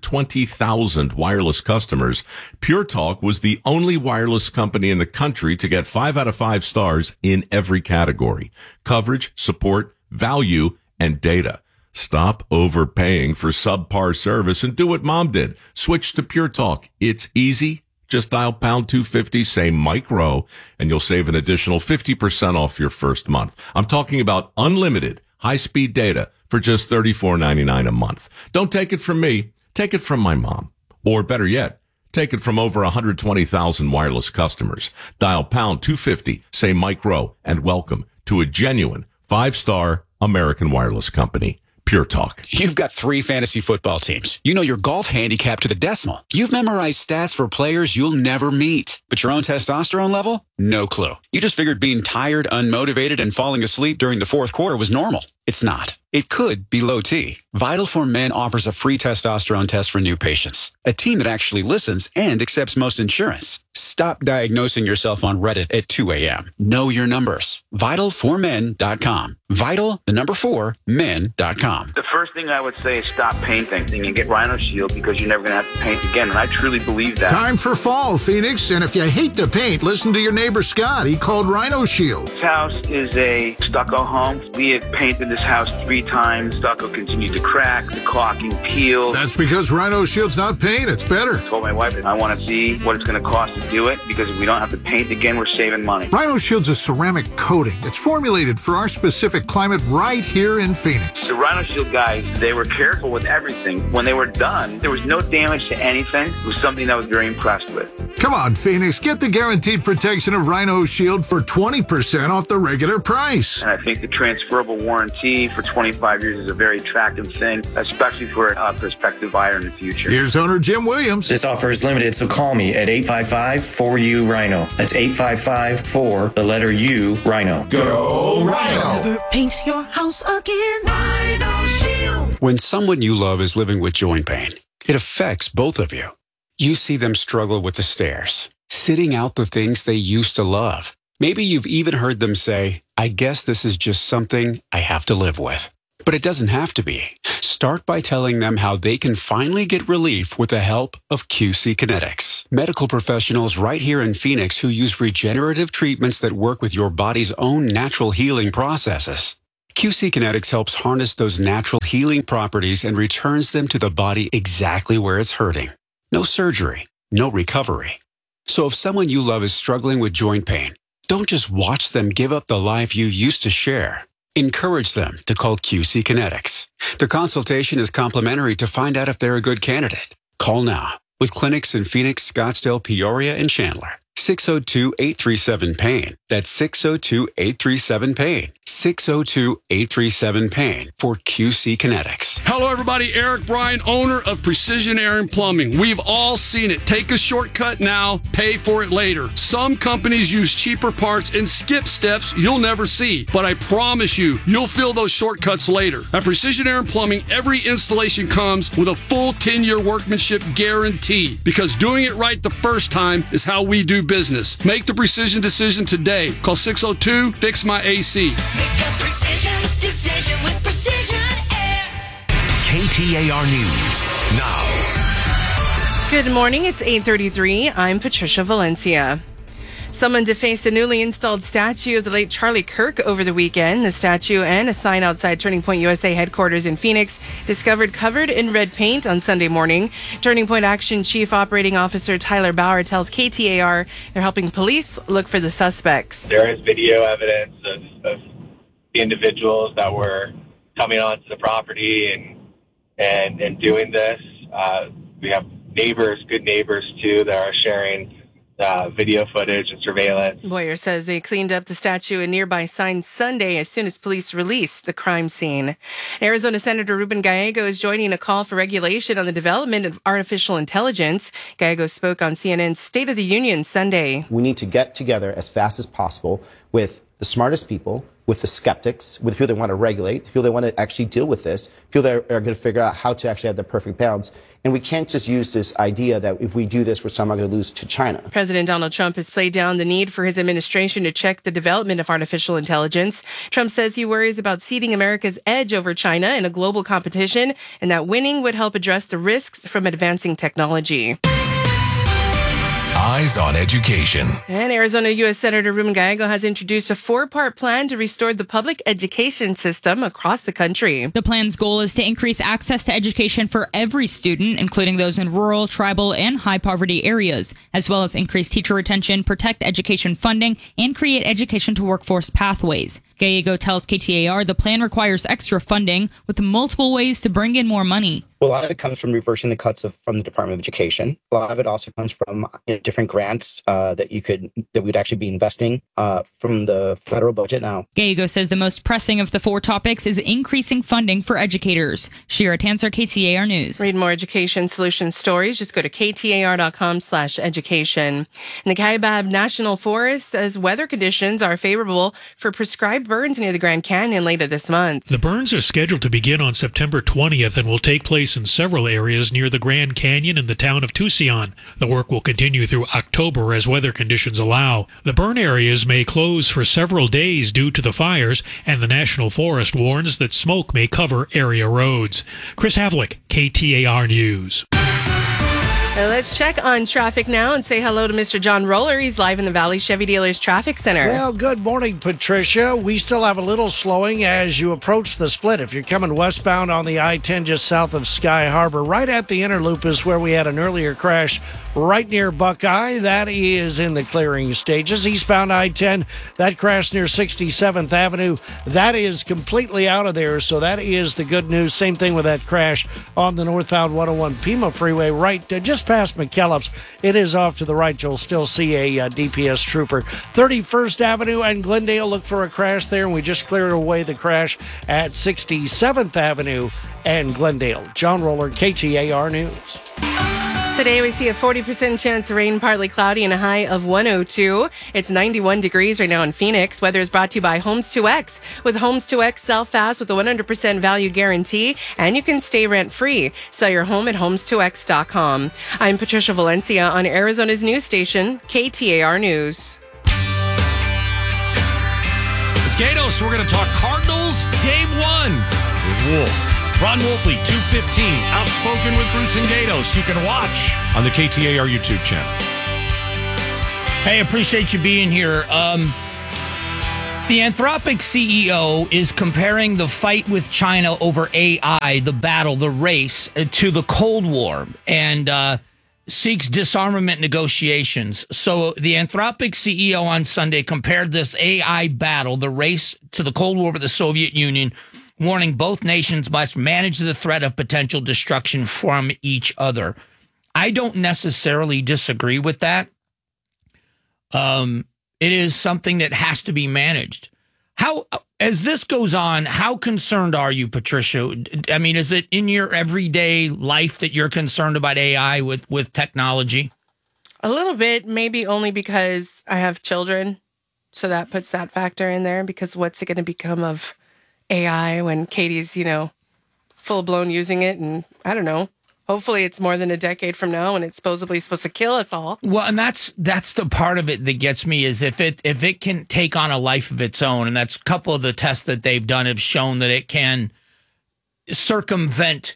120,000 wireless customers, Pure Talk was the only wireless company in the country to get 5 out of 5 stars in every category: coverage, support, value, and data. Stop overpaying for subpar service and do what Mom did. Switch to Pure Talk. It's easy. Just dial #250, say Mike Rowe, and you'll save an additional 50% off your first month. I'm talking about unlimited high-speed data for just $34.99 a month. Don't take it from me. Take it from my mom. Or better yet, take it from over 120,000 wireless customers. Dial #250, say Mike Rowe, and welcome to a genuine 5-star American wireless company. Pure Talk. You've got 3 fantasy football teams. You know your golf handicap to the decimal. You've memorized stats for players you'll never meet. But your own testosterone level? No clue. You just figured being tired, unmotivated, and falling asleep during the fourth quarter was normal. It's not. It could be low T. Vital for Men offers a free testosterone test for new patients. A team that actually listens and accepts most insurance. Stop diagnosing yourself on Reddit at 2 a.m. Know your numbers. Vital4men.com. Vital, the number 4, men.com. The first thing I would say is stop painting and get Rhino Shield, because you're never going to have to paint again. And I truly believe that. Time for fall, Phoenix. And if you hate to paint, listen to your neighbor Scott. He called Rhino Shield. This house is a stucco home. We have painted this house 3 times. Stucco continues to crack, the caulking peels. That's because Rhino Shield's not paint. It's better. I told my wife I want to see what it's going to cost to do it, because if we don't have to paint again, we're saving money. Rhino Shield's a ceramic coating. It's formulated for our specific climate right here in Phoenix. The Rhino Shield guys They were careful with everything. When they were done, there was no damage to anything. It was something I was very impressed with. Come on, Phoenix, get the guaranteed protection of Rhino Shield for 20% off the regular price. And I think the transferable warranty for 25 years is a very attractive thing, especially for a prospective buyer in the future. Here's owner Jim Williams. This offer is limited, so call me at 855-4U-RHINO. That's 855-4, the letter U, Rhino. Go Rhino! Never paint your house again. Rhino Shield. When someone you love is living with joint pain, it affects both of you. You see them struggle with the stairs, sitting out the things they used to love. Maybe you've even heard them say, I guess this is just something I have to live with. But it doesn't have to be. Start by telling them how they can finally get relief with the help of QC Kinetics. Medical professionals right here in Phoenix who use regenerative treatments that work with your body's own natural healing processes. QC Kinetics helps harness those natural healing properties and returns them to the body exactly where it's hurting. No surgery, no recovery. So if someone you love is struggling with joint pain, don't just watch them give up the life you used to share. Encourage them to call QC Kinetics. The consultation is complimentary to find out if they're a good candidate. Call now with clinics in Phoenix, Scottsdale, Peoria, and Chandler. 602-837-PAIN. That's 602-837-PAIN. 602-837-PAIN for QC Kinetics. Hello, everybody. Eric Bryan, owner of Precision Air and Plumbing. We've all seen it. Take a shortcut now, pay for it later. Some companies use cheaper parts and skip steps you'll never see. But I promise you, you'll feel those shortcuts later. At Precision Air and Plumbing, every installation comes with a full 10-year workmanship guarantee. Because doing it right the first time is how we do business. Make the precision decision today. Call 602-FIX-MY-AC. Make a precision decision with Precision Air. KTAR News now. Good morning. It's 8:33. I'm Patricia Valencia. Someone defaced a newly installed statue of the late Charlie Kirk over the weekend. The statue and a sign outside Turning Point USA headquarters in Phoenix discovered covered in red paint on Sunday morning. Turning Point Action Chief Operating Officer Tyler Bauer tells KTAR they're helping police look for the suspects. There is video evidence of the individuals that were coming onto the property and doing this. We have neighbors, good neighbors too, that are sharing video footage and surveillance. Boyer says they cleaned up the statue and nearby signs Sunday as soon as police released the crime scene. Arizona Senator Ruben Gallego is joining a call for regulation on the development of artificial intelligence. Gallego spoke on CNN's State of the Union Sunday. We need to get together as fast as possible with the smartest people, with the skeptics, with people that want to regulate, people that want to actually deal with this, people that are going to figure out how to actually have the perfect balance. And we can't just use this idea that if we do this, we're somehow going to lose to China. President Donald Trump has played down the need for his administration to check the development of artificial intelligence. Trump says he worries about ceding America's edge over China in a global competition and that winning would help address the risks from advancing technology. Eyes on Education. And Arizona U.S. Senator Ruben Gallego has introduced a 4-part plan to restore the public education system across the country. The plan's goal is to increase access to education for every student, including those in rural, tribal, and high poverty areas, as well as increase teacher retention, protect education funding, and create education to workforce pathways. Gallego tells KTAR the plan requires extra funding with multiple ways to bring in more money. Well, a lot of it comes from reversing the cuts from the Department of Education. A lot of it also comes from different grants that we'd actually be investing from the federal budget now. Gallego says the most pressing of the 4 topics is increasing funding for educators. Shira Tanser, KTAR News. Read more education solution stories. Just go to ktar.com/education. And the Kaibab National Forest says weather conditions are favorable for prescribed burns near the Grand Canyon later this month. The burns are scheduled to begin on September 20th and will take place in several areas near the Grand Canyon and the town of Tucson. The work will continue through October as weather conditions allow. The burn areas may close for several days due to the fires, and the National Forest warns that smoke may cover area roads. Chris Havlick, KTAR News. Let's check on traffic now and say hello to Mr. John Roller. He's live in the Valley Chevy Dealers Traffic Center. Well, good morning, Patricia. We still have a little slowing as you approach the split. If you're coming westbound on the I-10 just south of Sky Harbor, right at the interloop is where we had an earlier crash right near Buckeye. That is in the clearing stages. Eastbound I-10, that crash near 67th Avenue, that is completely out of there, so that is the good news. Same thing with that crash on the northbound 101 Pima Freeway, right just past McKellips. It is off to the right. You'll still see a DPS trooper. 31st Avenue and Glendale, look for a crash there, and we just cleared away the crash at 67th Avenue and Glendale. John Roller, KTAR News. Today we see a 40% chance of rain, partly cloudy, and a high of 102. It's 91 degrees right now in Phoenix. Weather is brought to you by Homes 2X. With Homes 2X, sell fast with a 100% value guarantee, and you can stay rent-free. Sell your home at homes2x.com. I'm Patricia Valencia on Arizona's news station, KTAR News. It's Gatos. We're going to talk Cardinals Game 1 with Wolf. Ron Wolfley, 2:15, Outspoken with Bruce and Gatos. You can watch on the KTAR YouTube channel. Hey, appreciate you being here. The Anthropic CEO is comparing the fight with China over AI, the battle, the race, to the Cold War, and seeks disarmament negotiations. So the Anthropic CEO on Sunday compared this AI battle, the race, to the Cold War with the Soviet Union, warning both nations must manage the threat of potential destruction from each other. I don't necessarily disagree with that. It is something that has to be managed. How, as this goes on, how concerned are you, Patricia? I mean, is it in your everyday life that you're concerned about AI with technology? A little bit, maybe only because I have children. So that puts that factor in there, because what's it going to become of AI when Katie's, full blown using it? And I don't know. Hopefully it's more than a decade from now and it's supposedly supposed to kill us all. Well, and that's the part of it that gets me, is if it can take on a life of its own, and that's a couple of the tests that they've done have shown that it can circumvent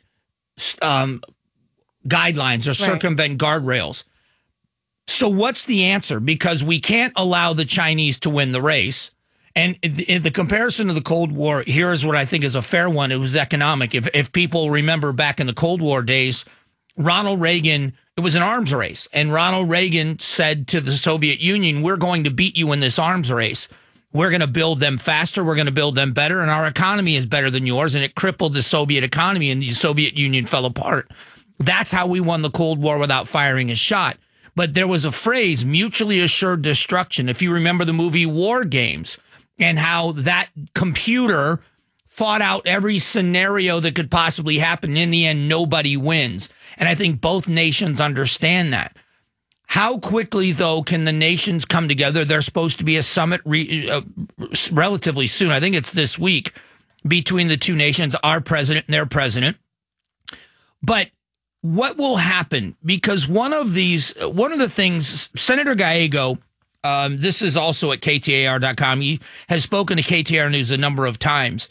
guidelines or circumvent guardrails. So what's the answer? Because we can't allow the Chinese to win the race. And in the comparison to the Cold War, here's what I think is a fair one. It was economic. If people remember back in the Cold War days, Ronald Reagan, it was an arms race. And Ronald Reagan said to the Soviet Union, we're going to beat you in this arms race. We're going to build them faster. We're going to build them better. And our economy is better than yours. And it crippled the Soviet economy, and the Soviet Union fell apart. That's how we won the Cold War without firing a shot. But there was a phrase, mutually assured destruction. If you remember the movie War Games, and how that computer thought out every scenario that could possibly happen. In the end, nobody wins. And I think both nations understand that. How quickly, though, can the nations come together? There's supposed to be a summit relatively soon. I think it's this week, between the two nations, our president and their president. But what will happen? Because one of the things, Senator Gallego, this is also at KTAR.com. He has spoken to KTAR News a number of times.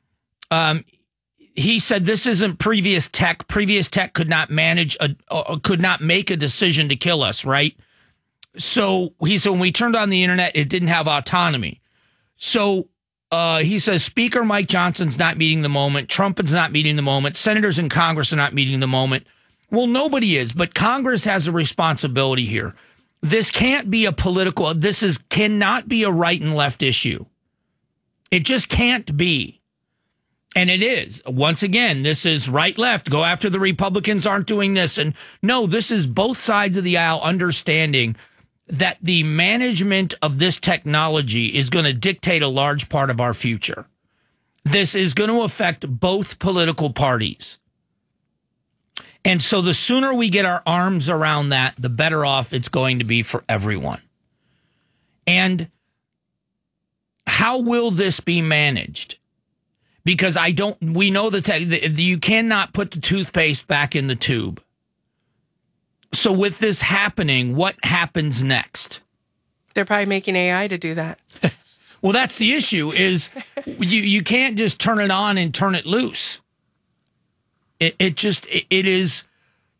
He said this isn't previous tech. Previous tech could not could not make a decision to kill us, right? So he said when we turned on the internet, it didn't have autonomy. So he says Speaker Mike Johnson's not meeting the moment. Trump is not meeting the moment. Senators in Congress are not meeting the moment. Well, nobody is, but Congress has a responsibility here. This can't be cannot be a right and left issue. It just can't be. And it is. Once again, this is right, left. Go after the Republicans aren't doing this. And no, this is both sides of the aisle understanding that the management of this technology is going to dictate a large part of our future. This is going to affect both political parties. And so the sooner we get our arms around that, the better off it's going to be for everyone. And how will this be managed? Because we know you cannot put the toothpaste back in the tube. So with this happening, what happens next? They're probably making AI to do that. Well, that's the issue, is you can't just turn it on and turn it loose. It is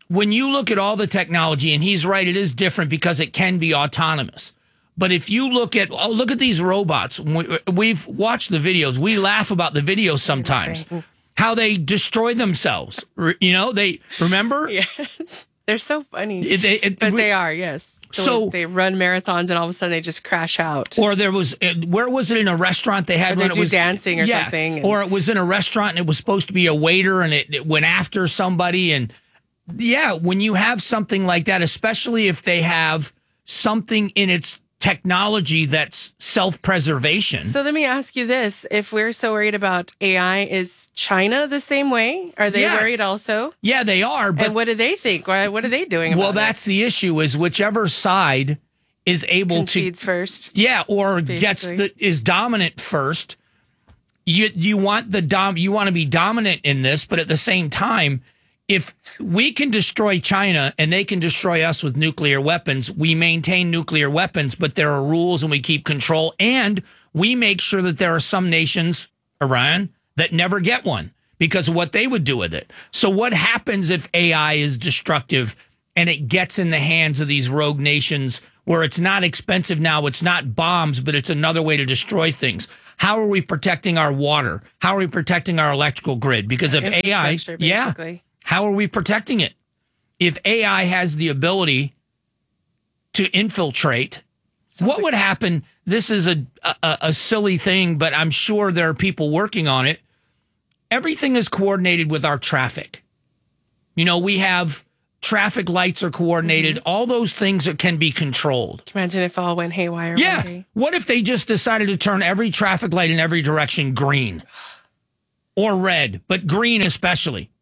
when you look at all the technology, and he's right, it is different because it can be autonomous. But if you look at these robots, we've watched the videos. We laugh about the videos sometimes, how they destroy themselves. They remember? Yes. They're so funny. But they are, yes. So they run marathons and all of a sudden they just crash out. Or there was, where was it in a restaurant they had? Or they do dancing or something. Or it was in a restaurant and it was supposed to be a waiter and it went after somebody. And yeah, when you have something like that, especially if they have something in its technology that's self-preservation. So let me ask you this. If we're so worried about AI, is China the same way? Are they worried also? Yeah, they are. But and what do they think? What are they doing about that's the issue, is whichever side is able concedes first. Yeah, or is dominant first. You want to be dominant in this, but at the same time, if we can destroy China and they can destroy us with nuclear weapons, we maintain nuclear weapons, but there are rules and we keep control. And we make sure that there are some nations, Iran, that never get one because of what they would do with it. So what happens if AI is destructive and it gets in the hands of these rogue nations where it's not expensive now, it's not bombs, but it's another way to destroy things? How are we protecting our water? How are we protecting our electrical grid? Because of AI, basically. How are we protecting it? If AI has the ability to infiltrate, what would happen? This is a silly thing, but I'm sure there are people working on it. Everything is coordinated with our traffic. We have traffic lights are coordinated. Mm-hmm. All those things that can be controlled. Can you imagine if all went haywire? Yeah. What if they just decided to turn every traffic light in every direction green or red, but green especially?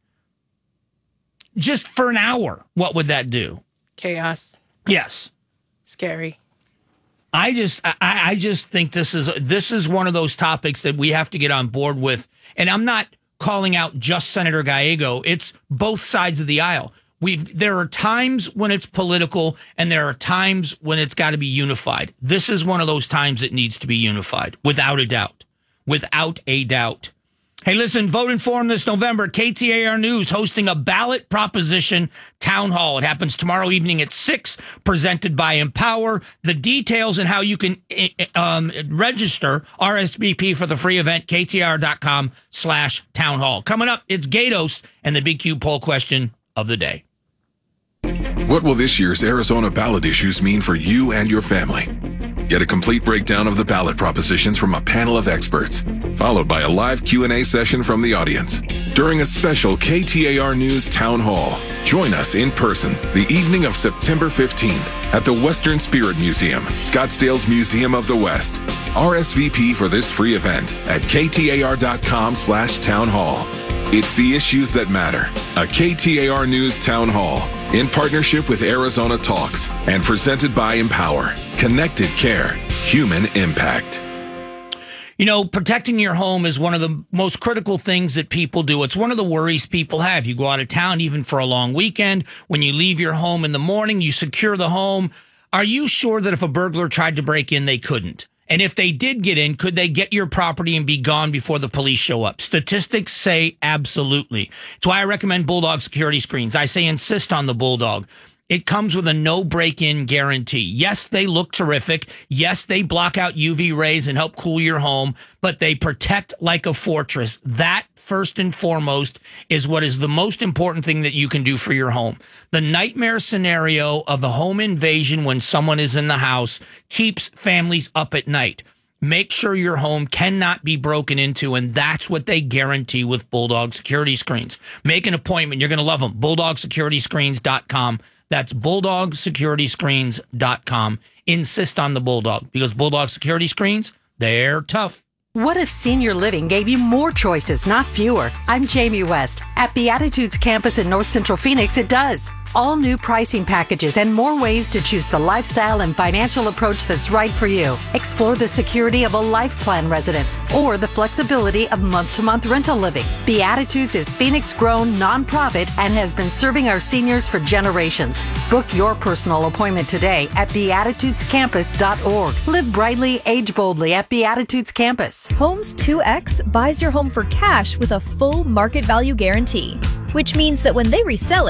Just for an hour, what would that do? Chaos. Yes. Scary. I just think this is one of those topics that we have to get on board with. And I'm not calling out just Senator Gallego. It's both sides of the aisle. There are times when it's political and there are times when it's got to be unified. This is one of those times it needs to be unified, without a doubt. Without a doubt. Hey, listen, vote informed this November. KTAR News hosting a ballot proposition town hall. It happens tomorrow evening at 6, presented by Empower. The details and how you can register RSVP for the free event, ktr.com/town hall. Coming up, it's Gatos and the Big Q poll question of the day. What will this year's Arizona ballot issues mean for you and your family? Get a complete breakdown of the ballot propositions from a panel of experts, followed by a live Q&A session from the audience. During a special KTAR News Town Hall, join us in person the evening of September 15th at the Western Spirit Museum, Scottsdale's Museum of the West. RSVP for this free event at ktar.com/town hall. It's the issues that matter. A KTAR News Town Hall in partnership with Arizona Talks and presented by Empower. Connected care, human impact. Protecting your home is one of the most critical things that people do. It's one of the worries people have. You go out of town, even for a long weekend. When you leave your home in the morning, you secure the home. Are you sure that if a burglar tried to break in, they couldn't? And if they did get in, could they get your property and be gone before the police show up? Statistics say absolutely. It's why I recommend Bulldog security screens. I say insist on the Bulldog. It comes with a no break-in guarantee. Yes, they look terrific. Yes, they block out UV rays and help cool your home, but they protect like a fortress. That, first and foremost, is what is the most important thing that you can do for your home. The nightmare scenario of the home invasion when someone is in the house keeps families up at night. Make sure your home cannot be broken into, and that's what they guarantee with Bulldog security screens. Make an appointment. You're going to love them. BulldogSecurityScreens.com. That's BulldogSecurityScreens.com. Insist on the Bulldog, because Bulldog security screens, they're tough. What if senior living gave you more choices, not fewer? I'm Jamie West. At Beatitudes campus in North Central Phoenix, it does. All new pricing packages and more ways to choose the lifestyle and financial approach that's right for you. Explore the security of a life plan residence or the flexibility of month-to-month rental living. Beatitudes is Phoenix-grown nonprofit and has been serving our seniors for generations. Book your personal appointment today at beatitudescampus.org. Live brightly, age boldly at Beatitudes Campus. Homes 2X buys your home for cash with a full market value guarantee, which means that when they resell it,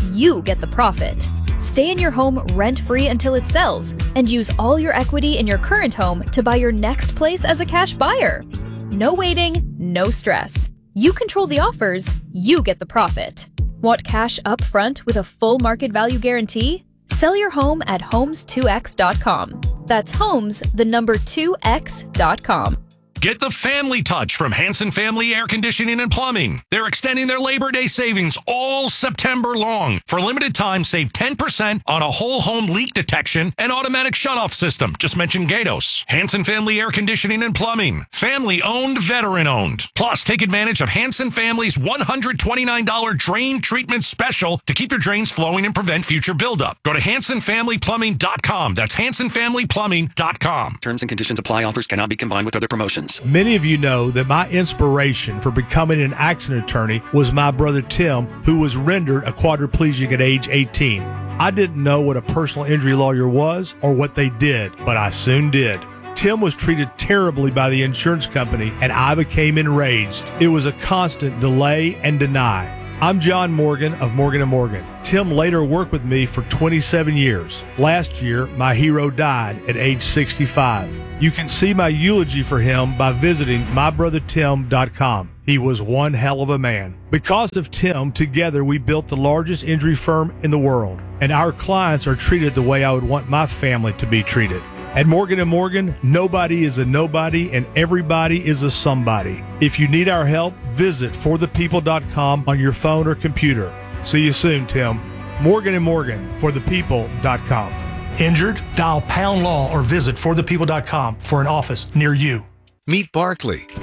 you get the profit. Stay in your home rent-free until it sells, and use all your equity in your current home to buy your next place as a cash buyer. No waiting, no stress. You control the offers, you get the profit. Want cash up front with a full market value guarantee? Sell your home at homes2x.com. That's homes, the number 2x.com. Get the family touch from Hanson Family Air Conditioning and Plumbing. They're extending their Labor Day savings all September long. For a limited time, save 10% on a whole home leak detection and automatic shutoff system. Just mention Gatos. Hanson Family Air Conditioning and Plumbing. Family owned, veteran owned. Plus, take advantage of Hanson Family's $129 drain treatment special to keep your drains flowing and prevent future buildup. Go to HansonFamilyPlumbing.com. That's HansonFamilyPlumbing.com. Terms and conditions apply. Offers cannot be combined with other promotions. Many of you know that my inspiration for becoming an accident attorney was my brother Tim, who was rendered a quadriplegic at age 18. I didn't know what a personal injury lawyer was or what they did, but I soon did. Tim was treated terribly by the insurance company, and I became enraged. It was a constant delay and deny. I'm John Morgan of Morgan & Morgan. Tim later worked with me for 27 years. Last year, my hero died at age 65. You can see my eulogy for him by visiting mybrothertim.com. He was one hell of a man. Because of Tim, together we built the largest injury firm in the world, and our clients are treated the way I would want my family to be treated. At Morgan & Morgan, nobody is a nobody and everybody is a somebody. If you need our help, visit forthepeople.com on your phone or computer. See you soon, Tim. Morgan & Morgan, forthepeople.com. Injured? Dial #law or visit forthepeople.com for an office near you. Meet Barkley,